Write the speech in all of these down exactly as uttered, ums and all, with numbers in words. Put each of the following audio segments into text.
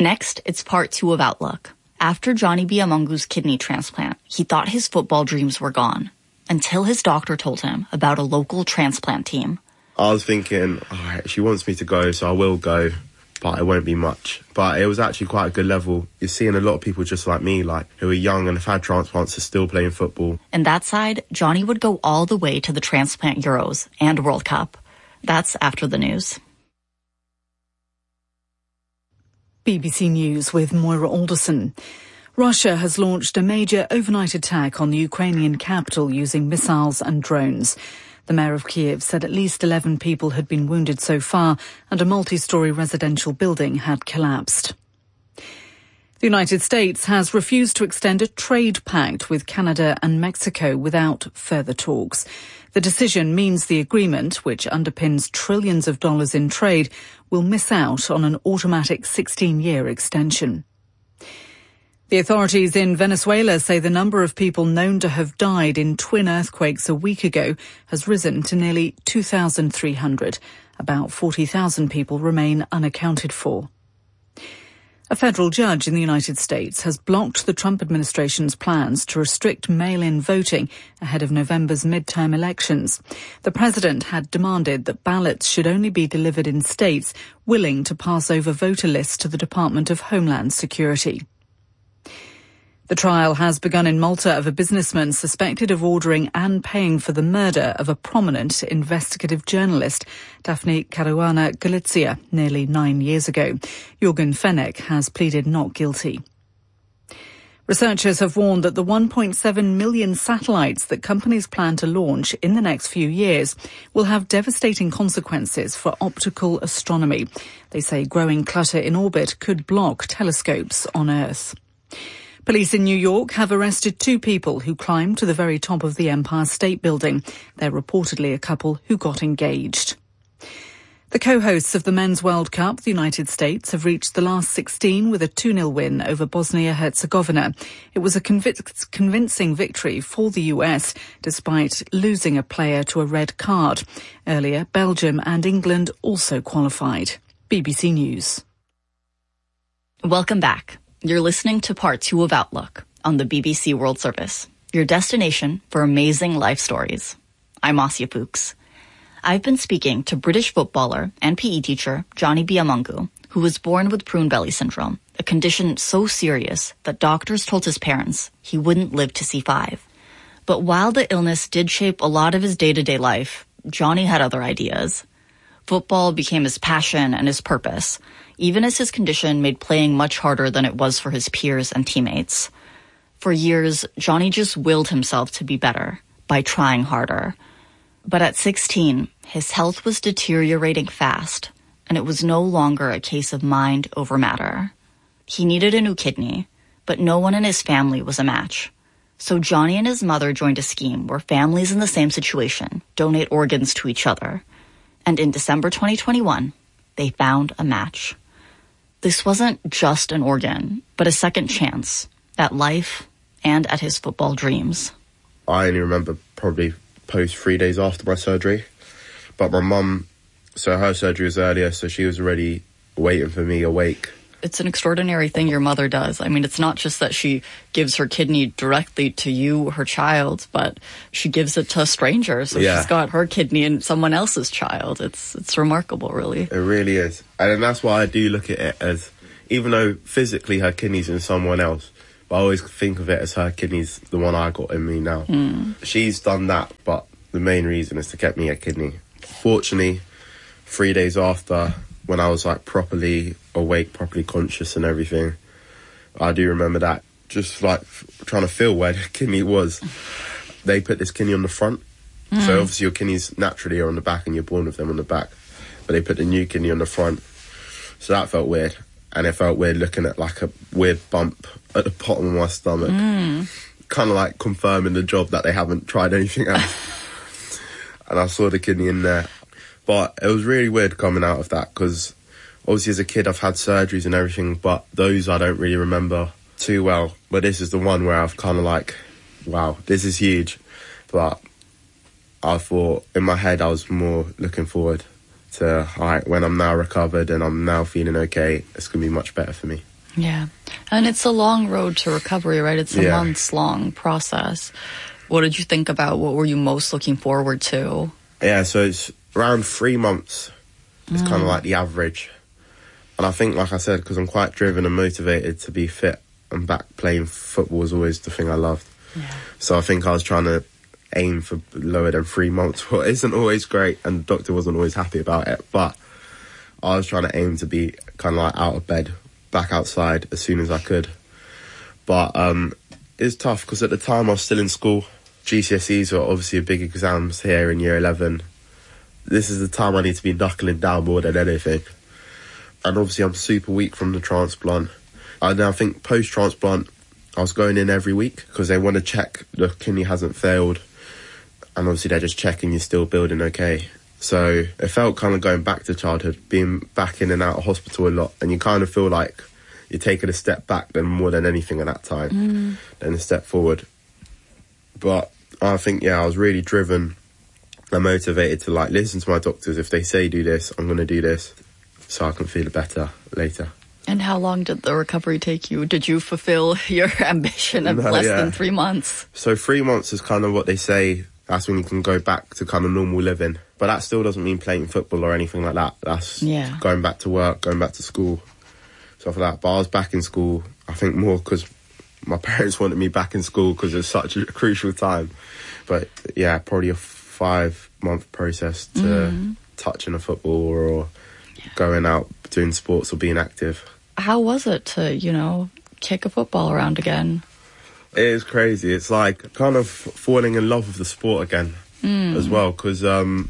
Next, it's part two of Outlook. After Johnny Biamungu's kidney transplant, he thought his football dreams were gone, until his doctor told him about a local transplant team. I was thinking, all right, she wants me to go, so I will go, but it won't be much. But it was actually quite a good level. You're seeing a lot of people just like me, like who are young and have had transplants, are still playing football. And that side, Johnny would go all the way to the Transplant Euros and World Cup. That's after the news. B B C News with Moira Alderson. Russia has launched a major overnight attack on the Ukrainian capital using missiles and drones. The mayor of Kiev said at least eleven people had been wounded so far and a multi-storey residential building had collapsed. The United States has refused to extend a trade pact with Canada and Mexico without further talks. The decision means the agreement, which underpins trillions of dollars in trade, will miss out on an automatic sixteen-year extension. The authorities in Venezuela say the number of people known to have died in twin earthquakes a week ago has risen to nearly two thousand three hundred. About forty thousand people remain unaccounted for. A federal judge in the United States has blocked the Trump administration's plans to restrict mail-in voting ahead of November's midterm elections. The president had demanded that ballots should only be delivered in states willing to pass over voter lists to the Department of Homeland Security. The trial has begun in Malta of a businessman suspected of ordering and paying for the murder of a prominent investigative journalist, Daphne Caruana Galizia, nearly nine years ago. Jürgen Fenech has pleaded not guilty. Researchers have warned that the one point seven million satellites that companies plan to launch in the next few years will have devastating consequences for optical astronomy. They say growing clutter in orbit could block telescopes on Earth. Police in New York have arrested two people who climbed to the very top of the Empire State Building. They're reportedly a couple who got engaged. The co-hosts of the Men's World Cup, the United States, have reached the last sixteen with a two nil win over Bosnia-Herzegovina. It was a convic- convincing victory for the U S, despite losing a player to a red card. Earlier, Belgium and England also qualified. B B C News. Welcome back. You're listening to part two of Outlook on the B B C World Service, your destination for amazing life stories. I'm Asya Fuchs. I've been speaking to British footballer and P E teacher Johnny Biamungu, who was born with prune belly syndrome, a condition so serious that doctors told his parents he wouldn't live to see five. But while the illness did shape a lot of his day-to-day life, Johnny had other ideas. Football became his passion and his purpose, even as his condition made playing much harder than it was for his peers and teammates. For years, Johnny just willed himself to be better by trying harder. But at sixteen, his health was deteriorating fast, and it was no longer a case of mind over matter. He needed a new kidney, but no one in his family was a match. So Johnny and his mother joined a scheme where families in the same situation donate organs to each other. And in December twenty twenty-one, they found a match. This wasn't just an organ, but a second chance at life and at his football dreams. I only remember probably post three days after my surgery. But my mum, so her surgery was earlier, so she was already waiting for me awake. It's an extraordinary thing your mother does. I mean, it's not just that she gives her kidney directly to you, her child, but she gives it to a stranger. So yeah. She's got her kidney and someone else's child. It's it's remarkable, really. It really is. And that's why I do look at it as, even though physically her kidney's in someone else, but I always think of it as her kidney's the one I got in me now. Mm. She's done that, but the main reason is to get me a kidney. Fortunately, three days after, when I was like properly awake, properly conscious and everything, I do remember that, just like f- trying to feel where the kidney was. They put this kidney on the front. Mm. So obviously your kidneys naturally are on the back and you're born with them on the back. But they put the new kidney on the front. So that felt weird. And it felt weird looking at like a weird bump at the bottom of my stomach. Mm. Kind of like confirming the job that they haven't tried anything else. And I saw the kidney in there. But it was really weird coming out of that because obviously as a kid I've had surgeries and everything, but those I don't really remember too well. But this is the one where I've kind of like, wow, this is huge. But I thought in my head I was more looking forward to, all right, when I'm now recovered and I'm now feeling okay, it's going to be much better for me. Yeah. And it's a long road to recovery, right? It's a Yeah. months-long process. What did you think about? What were you most looking forward to? Yeah, so it's around three months. It's mm. kind of like the average. And I think, like I said, because I'm quite driven and motivated to be fit and back playing football was always the thing I loved. Yeah. So I think I was trying to aim for lower than three months, what isn't always great, and the doctor wasn't always happy about it. But I was trying to aim to be kind of like out of bed, back outside as soon as I could. But um, it's tough because at the time I was still in school. G C S Es were obviously a big exams here in year eleven. This is the time I need to be knuckling down more than anything. And obviously I'm super weak from the transplant. And I think post-transplant, I was going in every week because they want to check the kidney hasn't failed. And obviously they're just checking you're still building okay. So it felt kind of going back to childhood, being back in and out of hospital a lot. And you kind of feel like you're taking a step back then more than anything at that time, mm. than a step forward. But I think, yeah, I was really driven and motivated to like listen to my doctors. If they say do this, I'm going to do this so I can feel better later. And how long did the recovery take you? Did you fulfill your ambition of no, less yeah. than three months? So three months is kind of what they say. That's when you can go back to kind of normal living. But that still doesn't mean playing football or anything like that. That's yeah. going back to work, going back to school, stuff like that. But I was back in school, I think more because my parents wanted me back in school because it was such a crucial time. But yeah, probably a five-month process to mm. touching a football or yeah. going out doing sports or being active. How was it to, you know, kick a football around again? It is crazy. It's like kind of falling in love with the sport again mm. as well, because um,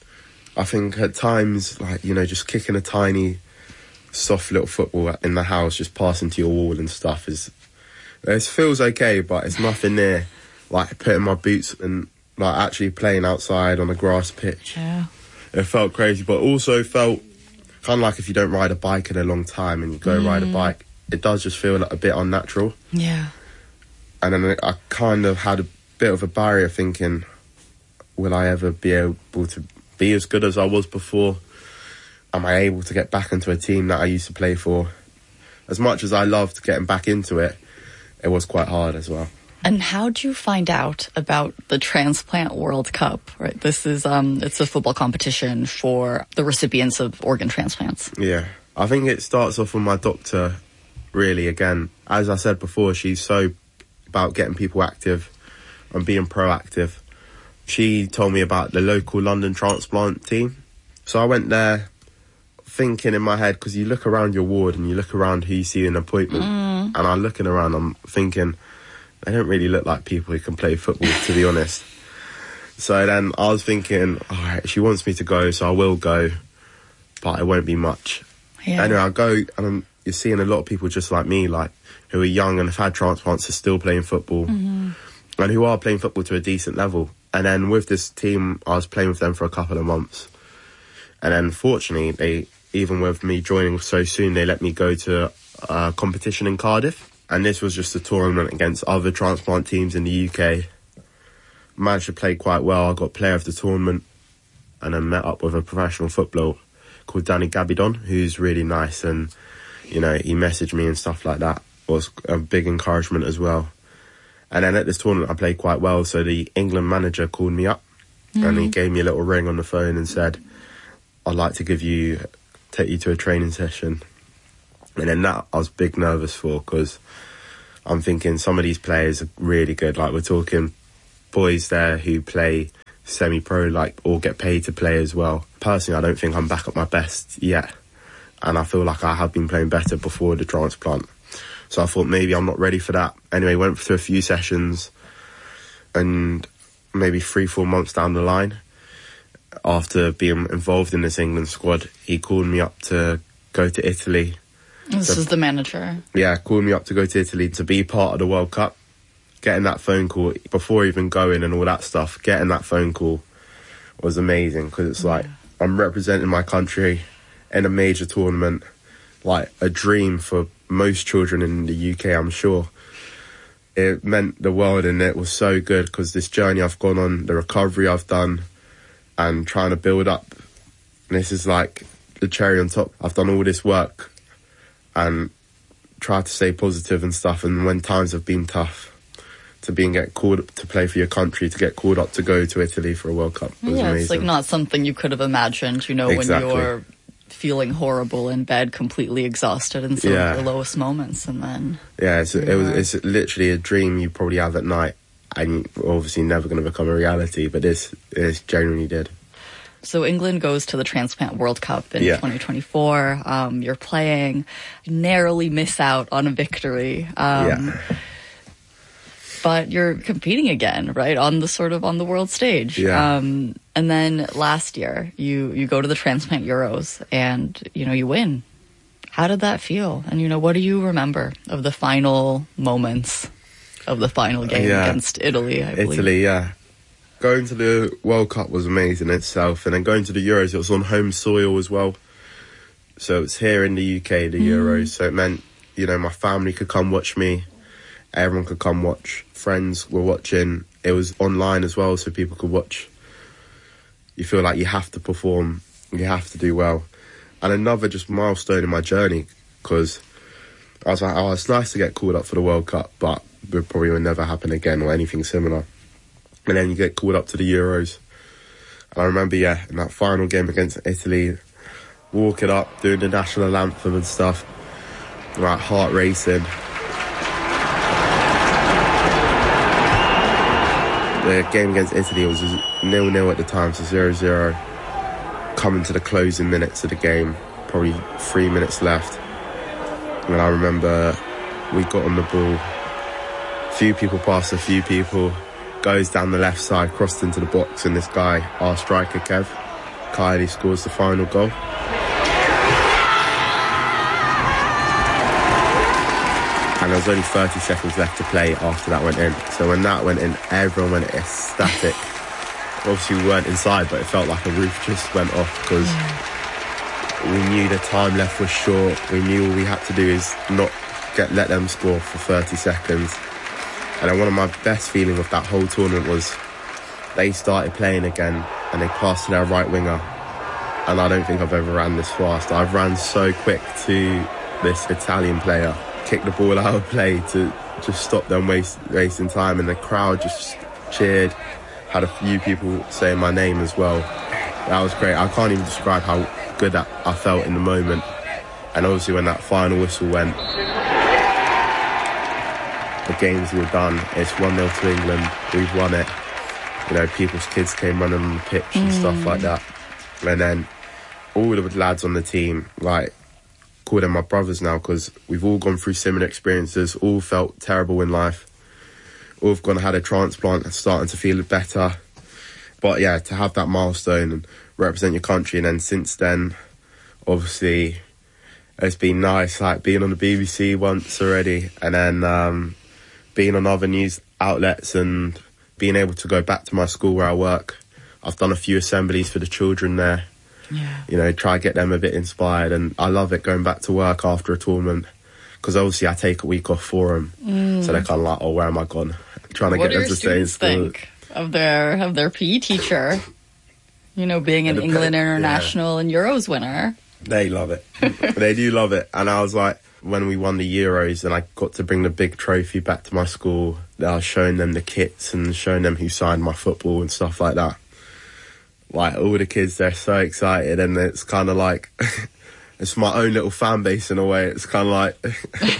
I think at times, like, you know, just kicking a tiny, soft little football in the house, just passing to your wall and stuff is, it feels okay, but it's nothing near like putting my boots and like actually playing outside on a grass pitch. Yeah. It felt crazy, but also felt kind of like if you don't ride a bike in a long time and you go mm. ride a bike, it does just feel like a bit unnatural. Yeah. And then I kind of had a bit of a barrier thinking, will I ever be able to be as good as I was before? Am I able to get back into a team that I used to play for? As much as I loved getting back into it, it was quite hard as well. And how did you find out about the Transplant World Cup? Right, this is um, it's a football competition for the recipients of organ transplants. Yeah, I think it starts off with my doctor. Really, again, as I said before, she's so about getting people active and being proactive. She told me about the local London transplant team. So I went there thinking in my head, because you look around your ward and you look around who you see in an appointment, mm. and I'm looking around, I'm thinking, they don't really look like people who can play football, to be honest. So then I was thinking, all right, she wants me to go, so I will go, but it won't be much. Yeah. Anyway, I go, and I'm, you're seeing a lot of people just like me, like, who are young and have had transplants are still playing football, mm-hmm. and who are playing football to a decent level. And then with this team, I was playing with them for a couple of months. And then fortunately, they, even with me joining so soon, they let me go to a competition in Cardiff. And this was just a tournament against other transplant teams in the U K. Managed to play quite well. I got player of the tournament, and then met up with a professional footballer called Danny Gabidon, who's really nice. And, you know, he messaged me and stuff like that. It was a big encouragement as well. And then at this tournament, I played quite well. So the England manager called me up, mm-hmm. and he gave me a little ring on the phone and said, I'd like to give you, take you to a training session. And then that I was big nervous for, because I'm thinking some of these players are really good. Like, we're talking boys there who play semi-pro, like, or get paid to play as well. Personally, I don't think I'm back at my best yet. And I feel like I have been playing better before the transplant. So I thought maybe I'm not ready for that. Anyway, went through a few sessions, and maybe three, four months down the line, after being involved in this England squad, he called me up to go to Italy. This so, is the manager. Yeah, called me up to go to Italy to be part of the World Cup. Getting that phone call, before even going and all that stuff, getting that phone call was amazing, because it's like, yeah. I'm representing my country in a major tournament, like a dream for most children in the U K, I'm sure. It meant the world, and it was so good, because this journey I've gone on, the recovery I've done, and trying to build up, and this is like the cherry on top. I've done all this work, and try to stay positive and stuff. And when times have been tough, to being get called to play for your country, to get called up to go to Italy for a World Cup was yeah, amazing. It's like not something you could have imagined, you know, exactly. when you're feeling horrible in bed, completely exhausted in some yeah. of your lowest moments, and then yeah, it's, it was it's literally a dream you probably have at night, and you're obviously never going to become a reality. But this this genuinely did. So England goes to the Transplant World Cup in yeah. twenty twenty-four. Um, you're playing, narrowly miss out on a victory. Um, yeah. But you're competing again, right, on the sort of on the world stage. Yeah. Um, and then last year, you, you go to the Transplant Euros and, you know, you win. How did that feel? And, you know, what do you remember of the final moments of the final game yeah. against Italy, I believe? Italy, yeah. Going to the World Cup was amazing in itself. And then going to the Euros, it was on home soil as well. So it's here in the U K, the mm. Euros. So it meant, you know, my family could come watch me. Everyone could come watch. Friends were watching. It was online as well, so people could watch. You feel like you have to perform. You have to do well. And another just milestone in my journey, because I was like, oh, it's nice to get called up for the World Cup, but it probably will never happen again or anything similar. And then you get called up to the Euros. And I remember, yeah, in that final game against Italy, walking up, doing the national anthem and stuff, like heart racing. The game against Italy was nil nil at the time, so zero zero. Coming to the closing minutes of the game, probably three minutes left. And I remember we got on the ball, a few people passed a few people, goes down the left side, crossed into the box, and this guy, our striker Kev, Kylie, scores the final goal. And there was only thirty seconds left to play after that went in. So when that went in, everyone went ecstatic. Obviously we weren't inside, but it felt like a roof just went off, because yeah. we knew the time left was short. We knew all we had to do is not get let them score for thirty seconds. And then one of my best feelings of that whole tournament was they started playing again and they passed to their right winger. And I don't think I've ever ran this fast. I've ran so quick to this Italian player, kicked the ball out of play to just stop them waste, wasting time, and the crowd just cheered. Had a few people saying my name as well. That was great. I can't even describe how good that I felt in the moment. And obviously when that final whistle went, the games were done. It's one nil to England. We've won it. You know, people's kids came running on the pitch and mm. stuff like that. And then all the lads on the team, like, call them my brothers now, because we've all gone through similar experiences, all felt terrible in life, all have gone and had a transplant and starting to feel better. But yeah, to have that milestone and represent your country, and then since then, obviously, it's been nice, like being on the B B C once already, and then um, being on other news outlets and being able to go back to my school where I work. I've done a few assemblies for the children there. Yeah. You know, try to get them a bit inspired, and I love it going back to work after a tournament, because obviously I take a week off for them, mm. so they're kind of like, oh, where am I gone? Trying to what get them to stay in school. What do your students think of their, of their P E teacher, you know, being an England international yeah. and Euros winner? They love it. They do love it. And I was like, when we won the Euros and I got to bring the big trophy back to my school, I was showing them the kits and showing them who signed my football and stuff like that. Like, all the kids, they're so excited, and it's kind of like, it's my own little fan base in a way. It's kind of like,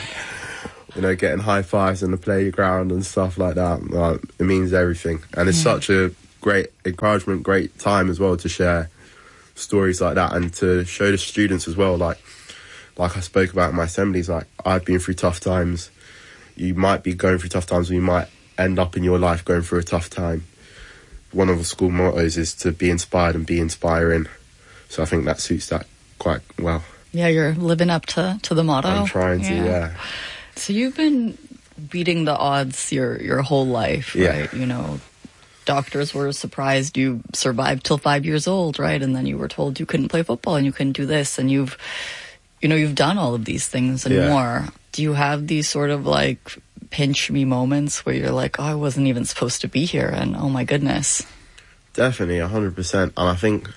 you know, getting high fives in the playground and stuff like that. Like, it means everything. And it's yeah. such a great encouragement, great time as well to share stories like that, and to show the students as well, like, like I spoke about in my assemblies, like, I've been through tough times. You might be going through tough times, or you might end up in your life going through a tough time. One of the school mottos is to be inspired and be inspiring. So I think that suits that quite well. Yeah, you're living up to, to the motto. I'm trying to, yeah. yeah. So you've been beating the odds your, your whole life, right? Yeah. You know, doctors were surprised you survived till five years old, right? And then you were told you couldn't play football and you couldn't do this. And you've, you know, you've done all of these things and yeah. more. Do you have these sort of like pinch me moments where you're like, oh, I wasn't even supposed to be here, and oh my goodness? Definitely, one hundred percent. And I think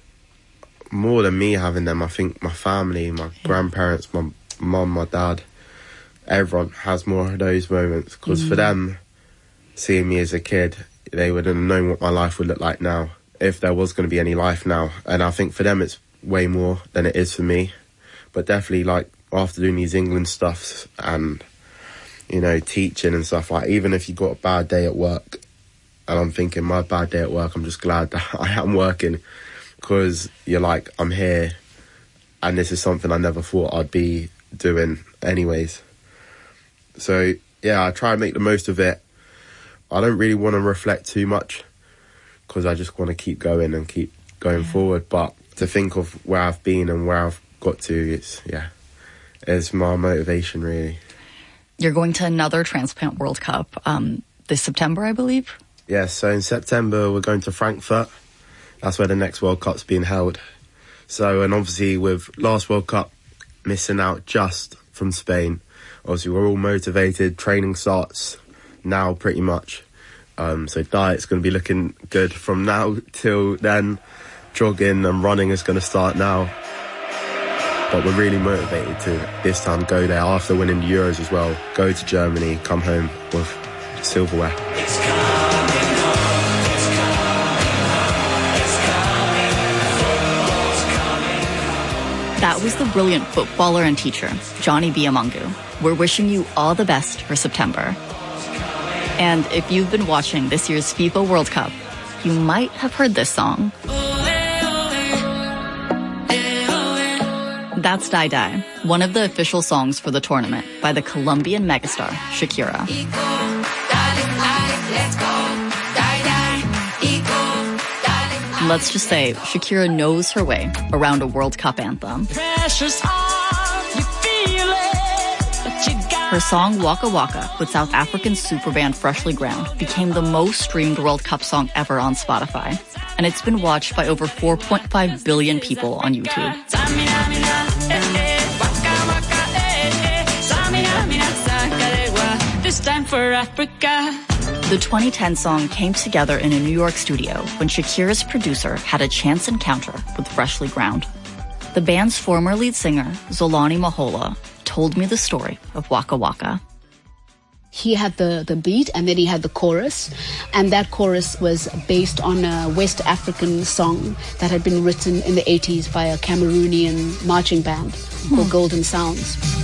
more than me having them, I think my family, my yeah. grandparents, my mum, my dad, everyone has more of those moments, because mm. for them, seeing me as a kid, they would have known what my life would look like now, if there was going to be any life now. And I think for them it's way more than it is for me. But definitely, like, after doing these England stuffs and, you know, teaching and stuff, like, even if you got a bad day at work, and I'm thinking my bad day at work, I'm just glad that I am working, because you're like, I'm here, and this is something I never thought I'd be doing anyways. So, yeah, I try and make the most of it. I don't really want to reflect too much, because I just want to keep going and keep going yeah. forward. But to think of where I've been and where I've got to, it's, yeah, it's my motivation, really. You're going to another Transplant World Cup um, this September, I believe? Yes, yeah, so in September we're going to Frankfurt. That's where the next World Cup's being held. So, and obviously with last World Cup missing out just from Spain, obviously we're all motivated. Training starts now pretty much. Um, so diet's going to be looking good from now till then. Jogging and running is going to start now. But we're really motivated to this time go there after winning the Euros as well. Go to Germany, come home with silverware. It's coming home, it's coming, it's coming. That was the brilliant footballer and teacher, Johnny Biamungu. We're wishing you all the best for September. And if you've been watching this year's FIFA World Cup, you might have heard this song. That's Die Die, one of the official songs for the tournament by the Colombian megastar, Shakira. Let's just say Shakira knows her way around a World Cup anthem. Her song Waka Waka with South African superband Freshly Ground became the most streamed World Cup song ever on Spotify. And it's been watched by over four point five billion people on YouTube. This time for Africa. The twenty ten song came together in a New York studio when Shakira's producer had a chance encounter with Freshly Ground. The band's former lead singer, Zolani Mahola, told me the story of Waka Waka. He had the, the beat, and then he had the chorus, and that chorus was based on a West African song that had been written in the eighties by a Cameroonian marching band called Golden Sounds.